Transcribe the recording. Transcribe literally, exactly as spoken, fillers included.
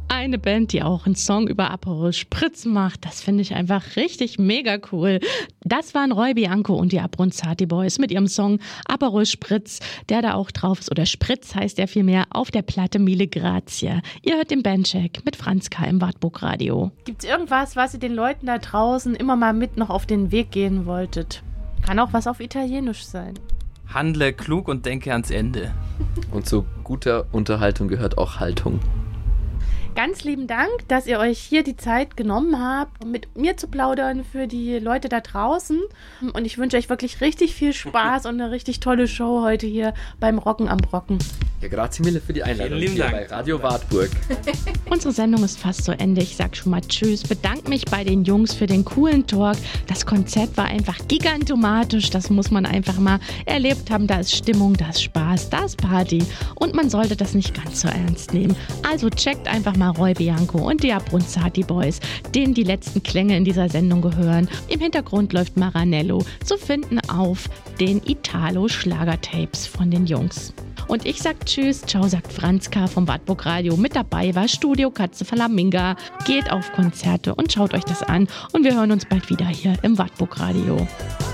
Eine Band, die auch einen Song über Aperol Spritz macht, das finde ich einfach richtig mega cool. Das waren Roy Bianco und die Abronzati Boys mit ihrem Song Aperol Spritz, der da auch drauf ist, oder Spritz heißt der vielmehr, auf der Platte Mille Grazie. Ihr hört den Bandcheck mit Franz K. im Wartburg Radio. Gibt's irgendwas, was ihr den Leuten da draußen immer mal mit noch auf den Weg gehen wolltet? Kann auch was auf Italienisch sein. Handle klug und denke ans Ende. Und zu guter Unterhaltung gehört auch Haltung. Ganz lieben Dank, dass ihr euch hier die Zeit genommen habt, um mit mir zu plaudern für die Leute da draußen. Und ich wünsche euch wirklich richtig viel Spaß und eine richtig tolle Show heute hier beim Rocken am Brocken. Ja, grazie mille für die Einladung Vielen lieben hier Dank. bei Radio Wartburg. Unsere Sendung ist fast zu Ende. Ich sag schon mal Tschüss. Bedanke mich bei den Jungs für den coolen Talk. Das Konzert war einfach gigantomatisch. Das muss man einfach mal erlebt haben. Da ist Stimmung, da ist Spaß, da ist Party. Und man sollte das nicht ganz so ernst nehmen. Also checkt einfach mal Roy Bianco und die Abronzati Boys, denen die letzten Klänge in dieser Sendung gehören. Im Hintergrund läuft Maranello, zu finden auf den Italo-Schlager-Tapes von den Jungs. Und ich sag Tschüss, ciao, sagt Franz K. vom Wartburg Radio. Mit dabei war Studio Katze Flaminga. Geht auf Konzerte und schaut euch das an. Und wir hören uns bald wieder hier im Wartburg Radio.